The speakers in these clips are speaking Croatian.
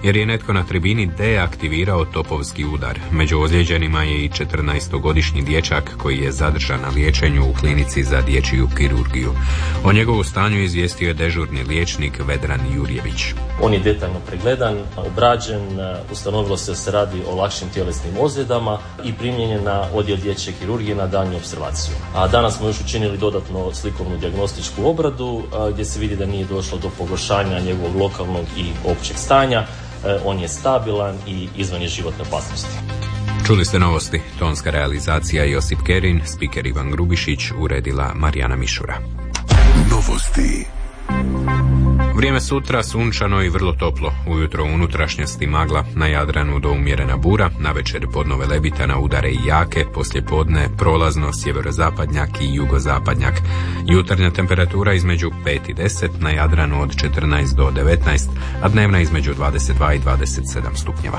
jer je netko na tribini deaktivirao topovski udar. Među ozlijeđenima je i 14-godišnji dječak koji je zadržan na liječenju u klinici za dječju kirurgiju. O njegovu stanju izvijestio je dežurni liječnik Vedran Jurjević. On je detaljno pregledan, obrađen, ustanovilo se da se radi o lakšim tjelesnim ozljedama i primljen je na odjel dječje kirurgije na daljnju opservaciju. A danas smo još učinili dodatno slikovnu dijagnostičku obradu gdje se vidi da nije došlo do pogoršanja njegovog lokalnog i općeg stanja. On je stabilan i izvan je životne opasnosti. Čuli ste novosti. Tonska realizacija Josip Kerin, spiker Ivan Grubišić, uredila Marijana Mišura. Novosti. Vrijeme sutra sunčano i vrlo toplo. Ujutro u unutrašnjosti magla, na Jadranu do umjerena bura, navečer podnove lebitana udare i jake, poslijepodne prolazno sjeverozapadnjak i jugozapadnjak. Jutarnja temperatura između 5 i 10, na Jadranu od 14 do 19, a dnevna između 22 i 27 stupnjeva.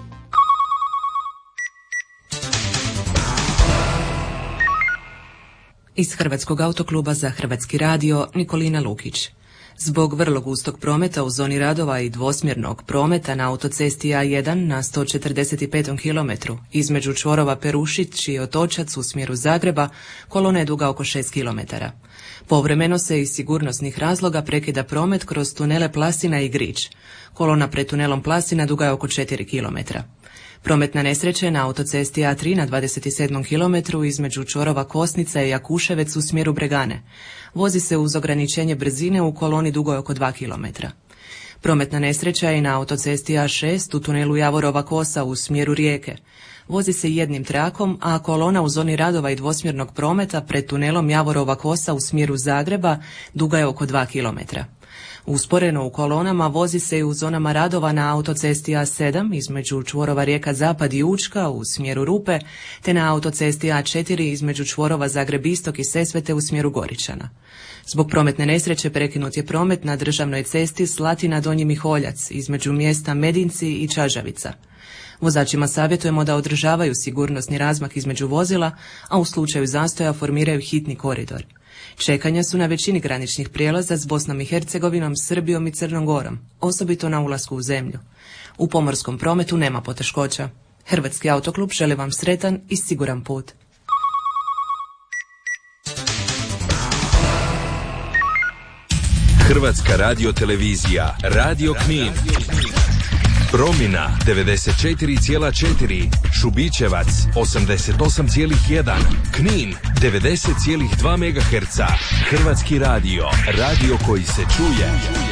Iz Hrvatskog autokluba za Hrvatski radio Nikolina Lukić. Zbog vrlo gustog prometa u zoni radova i dvosmjernog prometa na autocesti A1 na 145. kilometru između čvorova Perušić i Otočac u smjeru Zagreba, kolona je duga oko 6 kilometara. Povremeno se iz sigurnosnih razloga prekida promet kroz tunele Plasina i Grič. Kolona pred tunelom Plasina duga je oko 4 kilometra. Prometna nesreća je na autocesti A3 na 27. kilometru između čvorova Kosnica i Jakuševec u smjeru Bregane. Vozi se uz ograničenje brzine u koloni dugoj oko 2 kilometra. Prometna nesreća je na autocesti A6 u tunelu Javorova Kosa u smjeru Rijeke. Vozi se jednim trakom, a kolona u zoni radova i dvosmjernog prometa pred tunelom Javorova Kosa u smjeru Zagreba duga je oko 2 kilometra. Usporeno u kolonama vozi se i u zonama radova na autocesti A7 između čvorova Rijeka Zapad i Učka u smjeru Rupe, te na autocesti A4 između čvorova Zagreb Istok i Sesvete u smjeru Goričana. Zbog prometne nesreće prekinut je promet na državnoj cesti Slatina Donji Miholjac između mjesta Medinci i Čažavica. Vozačima savjetujemo da održavaju sigurnosni razmak između vozila, a u slučaju zastoja formiraju hitni koridor. Čekanja su na većini graničnih prijelaza s Bosnom i Hercegovinom, Srbijom i Crnom Gorom, osobito na ulasku u zemlju. U pomorskom prometu nema poteškoća. Hrvatski autoklub želi vam sretan i siguran put. Hrvatska radiotelevizija, Radio Knin. Promina 94,4, Šubićevac 88,1, Knin 90,2 MHz. Hrvatski radio, radio koji se čuje.